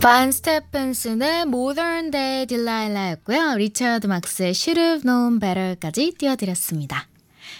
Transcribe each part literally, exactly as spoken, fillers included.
반 스테펜슨의 Modern Day Delilah였고요. 리처드 막스의 Should Have Known Better까지 띄워드렸습니다.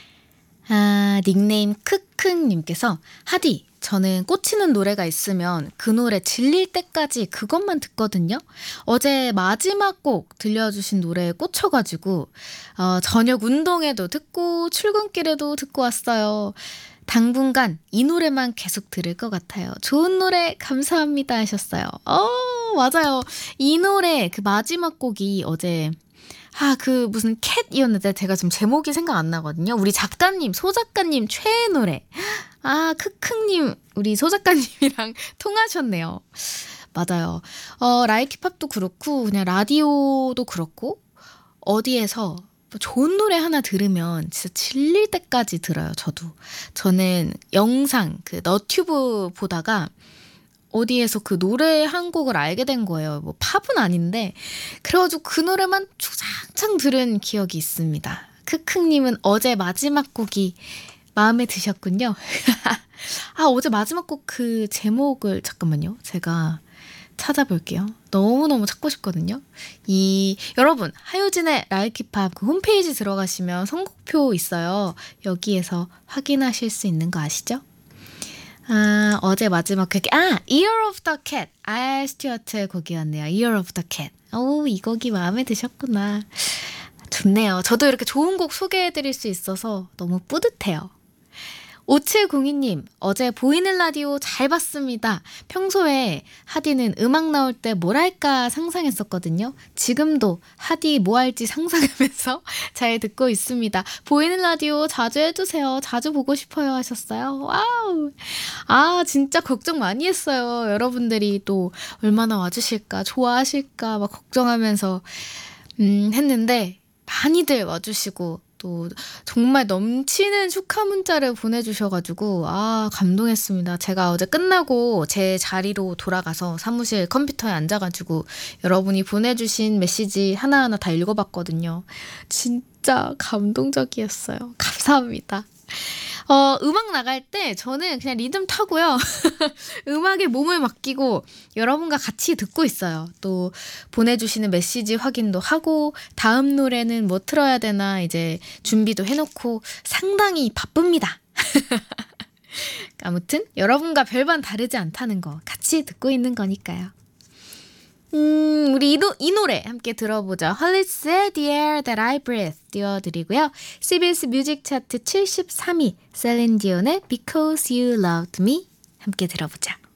아, 닉네임 크크님께서 하디, 저는 꽂히는 노래가 있으면 그 노래 질릴 때까지 그것만 듣거든요. 어제 마지막 곡 들려주신 노래에 꽂혀가지고 어, 저녁 운동에도 듣고 출근길에도 듣고 왔어요. 당분간 이 노래만 계속 들을 것 같아요. 좋은 노래 감사합니다 하셨어요. 어, 맞아요. 이 노래 그 마지막 곡이 어제 아, 그 무슨 캣이었는데 제가 지금 제목이 생각 안 나거든요. 우리 작가님, 소작가님 최애 노래. 아, 크크님, 우리 소작가님이랑 통하셨네요. 맞아요. 어, 라이키팝도 그렇고 그냥 라디오도 그렇고 어디에서 좋은 노래 하나 들으면 진짜 질릴 때까지 들어요. 저도. 저는 영상 그 너튜브 보다가 어디에서 그 노래 한 곡을 알게 된 거예요. 뭐 팝은 아닌데 그래가지고 그 노래만 주장창 들은 기억이 있습니다. 크크님은 어제 마지막 곡이 마음에 드셨군요. 아, 어제 마지막 곡 그 제목을 잠깐만요. 제가 찾아볼게요. 너무너무 찾고 싶거든요. 이 여러분 하효진의 라이키팝 그 홈페이지 들어가시면 선곡표 있어요. 여기에서 확인하실 수 있는 거 아시죠? 아, 어제 마지막 곡이 아, Year of the Cat. 알 스튜어트의 곡이었네요. Year of the Cat. 오, 이 곡이 마음에 드셨구나. 좋네요. 저도 이렇게 좋은 곡 소개해드릴 수 있어서 너무 뿌듯해요. 오칠공이님, 어제 보이는 라디오 잘 봤습니다. 평소에 하디는 음악 나올 때 뭘 할까 상상했었거든요. 지금도 하디 뭐 할지 상상하면서 잘 듣고 있습니다. 보이는 라디오 자주 해주세요. 자주 보고 싶어요 하셨어요. 와우. 아, 진짜 걱정 많이 했어요. 여러분들이 또 얼마나 와주실까, 좋아하실까 막 걱정하면서 음, 했는데 많이들 와주시고 또 정말 넘치는 축하 문자를 보내주셔가지고 아, 감동했습니다. 제가 어제 끝나고 제 자리로 돌아가서 사무실 컴퓨터에 앉아가지고 여러분이 보내주신 메시지 하나하나 다 읽어봤거든요. 진짜 감동적이었어요. 감사합니다. 어, 음악 나갈 때 저는 그냥 리듬 타고요. 음악에 몸을 맡기고 여러분과 같이 듣고 있어요. 또 보내주시는 메시지 확인도 하고 다음 노래는 뭐 틀어야 되나 이제 준비도 해놓고 상당히 바쁩니다. 아무튼 여러분과 별반 다르지 않다는 거 같이 듣고 있는 거니까요. 음, 우리 이, 노, 이 노래 함께 들어보죠. 헐리스의 The Air That I Breathe 띄워드리고요. 씨비에스 뮤직 차트 칠십삼 위 셀린 디온의 Because You Loved Me 함께 들어보자.